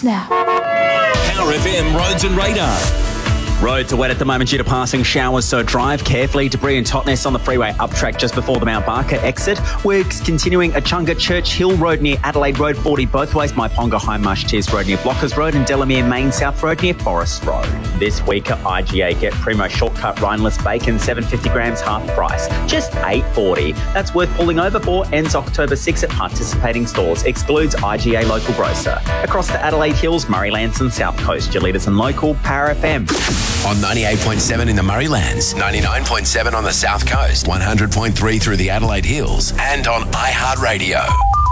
now. Power FM Roads and Radar. Roads are wet at the moment due to passing showers, so drive carefully. Debris and totness on the freeway up track just before the Mount Barker exit. Works continuing at Chunga Church Hill Road near Adelaide Road 40 both ways. Myponga High Marsh Tears Road near Blockers Road and Delamere Main South Road near Forest Road. This week at IGA, get Primo Shortcut Rineless Bacon, 750 grams, half price, just $8.40. That's worth pulling over for. Ends October 6 at participating stores. Excludes IGA local grocer. Across the Adelaide Hills, Murraylands and South Coast, your leaders and local, Power FM. On 98.7 in the Murraylands, 99.7 on the South Coast, 100.3 through the Adelaide Hills, and on iHeartRadio.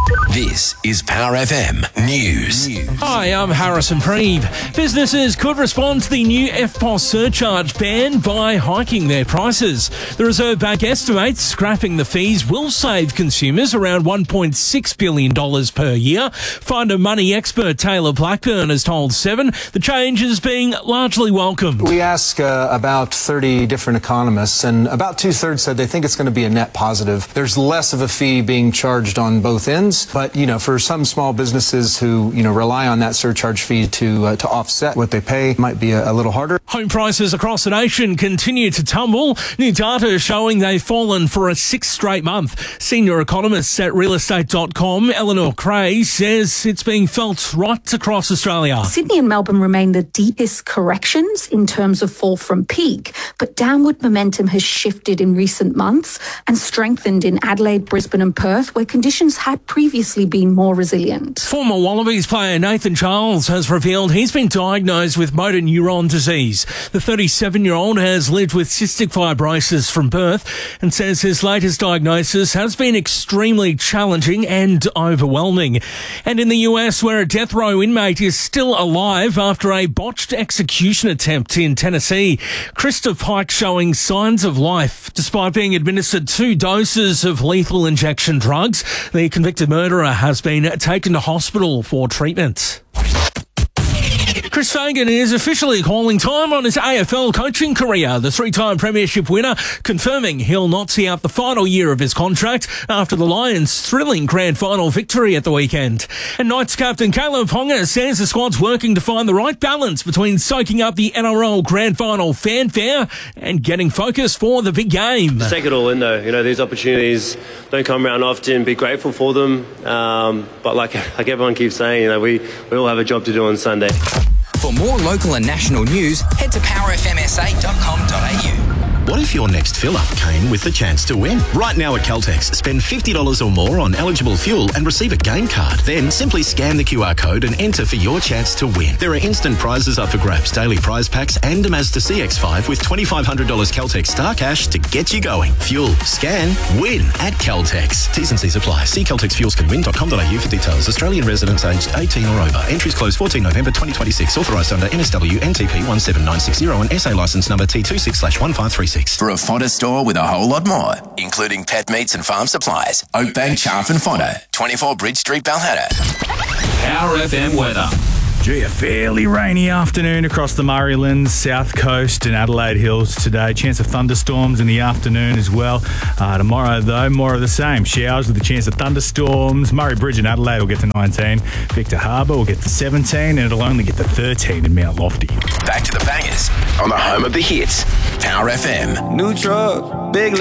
This is Power FM News. Hi, I'm Harrison Preeb. Businesses could respond to the new FPOS surcharge ban by hiking their prices. The Reserve Bank estimates scrapping the fees will save consumers around $1.6 billion per year. Find a money expert Taylor Blackburn has told Seven the change is being largely welcomed. We asked about 30 different economists, and about two-thirds said they think it's going to be a net positive. There's less of a fee being charged on both ends. But, for some small businesses who, rely on that surcharge fee to offset what they pay, it might be a little harder. Home prices across the nation continue to tumble. New data showing they've fallen for a sixth straight month. Senior economist at realestate.com, Eleanor Cray, says it's being felt right across Australia. Sydney and Melbourne remain the deepest corrections in terms of fall from peak, but downward momentum has shifted in recent months and strengthened in Adelaide, Brisbane and Perth, where conditions had previously been more resilient. Former Wallabies player Nathan Charles has revealed he's been diagnosed with motor neuron disease. The 37-year-old has lived with cystic fibrosis from birth and says his latest diagnosis has been extremely challenging and overwhelming. And in the US, where a death row inmate is still alive after a botched execution attempt in Tennessee, Krista Pike showing signs of life. Despite being administered 2 doses of lethal injection drugs, the convicted murderer has been taken to hospital for treatment. Chris Fagan is officially calling time on his AFL coaching career. The 3-time premiership winner confirming he'll not see out the final year of his contract after the Lions' thrilling grand final victory at the weekend. And Knights captain Caleb Ponga says the squad's working to find the right balance between soaking up the NRL grand final fanfare and getting focused for the big game. Just take it all in though. These opportunities don't come around often. Be grateful for them. But like everyone keeps saying, we all have a job to do on Sunday. For more local and national news, head to powerfmsa.com.au. What if your next fill-up came with the chance to win? Right now at Caltex, spend $50 or more on eligible fuel and receive a game card. Then simply scan the QR code and enter for your chance to win. There are instant prizes up for grabs, daily prize packs and a Mazda CX-5 with $2,500 Caltex Star Cash to get you going. Fuel, scan, win at Caltex. T's and C's apply. See caltexfuelscanwin.com.au for details. Australian residents aged 18 or over. Entries close 14 November 2026. Authorised under NSW NTP 17960 and SA licence number T26/1536. For a fodder store with a whole lot more, including pet meats and farm supplies, Oakbank Chaff and Fodder, 24 Bridge Street, Balhetta. Power FM weather. Gee, a fairly rainy afternoon across the Murraylands, South Coast and Adelaide Hills today. Chance of thunderstorms in the afternoon as well. Tomorrow, though, more of the same. Showers with a chance of thunderstorms. Murray Bridge in Adelaide will get to 19. Victor Harbour will get to 17 and it'll only get to 13 in Mount Lofty. Back to the bangers on the home of the hits. Power FM. New truck, big